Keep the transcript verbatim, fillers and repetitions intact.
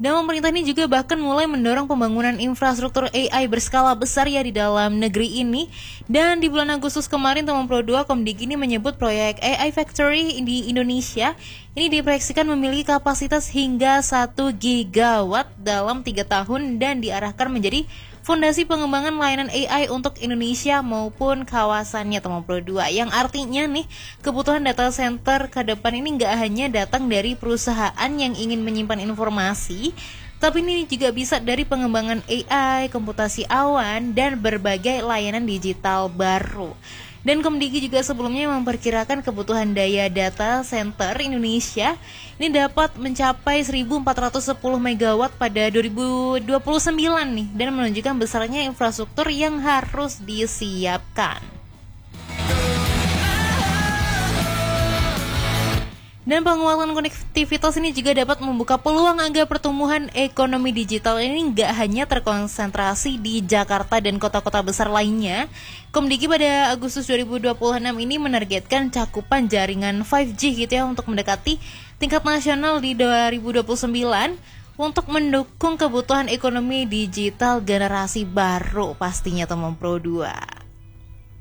Dan pemerintah ini juga bahkan mulai mendorong pembangunan infrastruktur A I berskala besar ya di dalam negeri ini. Dan di bulan Agustus kemarin Teman Pro dua Komdigi ini menyebut proyek A I Factory di Indonesia ini diproyeksikan memiliki kapasitas hingga satu gigawatt dalam tiga tahun dan diarahkan menjadi fondasi pengembangan layanan A I untuk Indonesia maupun kawasannya Teman Pro dua. Yang artinya nih kebutuhan data center ke depan ini nggak hanya datang dari perusahaan yang ingin menyimpan informasi, tapi ini juga bisa dari pengembangan A I, komputasi awan, dan berbagai layanan digital baru. Dan Komdigi juga sebelumnya memperkirakan kebutuhan daya data center Indonesia ini dapat mencapai seribu empat ratus sepuluh megawatt pada dua ribu dua puluh sembilan nih, dan menunjukkan besarnya infrastruktur yang harus disiapkan. Dan penguatan konektivitas ini juga dapat membuka peluang agar pertumbuhan ekonomi digital ini nggak hanya terkonsentrasi di Jakarta dan kota-kota besar lainnya. Komdigi pada Agustus dua ribu dua puluh enam ini menargetkan cakupan jaringan lima G gitu ya untuk mendekati tingkat nasional di dua ribu dua puluh sembilan untuk mendukung kebutuhan ekonomi digital generasi baru pastinya Teman Pro dua.